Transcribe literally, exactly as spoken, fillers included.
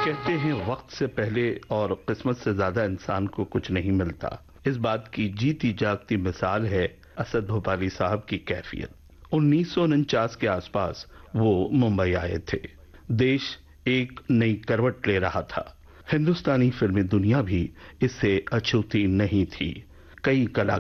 कहते हैं वक्त से पहले और किस्मत से ज्यादा इंसान को कुछ नहीं मिलता। इस बात की जीती जागती मिसाल है असद भोपाली साहब की कैफियत। उन्नीस सौ उनचास के आसपास वो मुंबई आए थे। देश एक नई करवट ले रहा था। हिंदुस्तानी फिल्मी दुनिया भी इससे अछूती नहीं थी। कई कला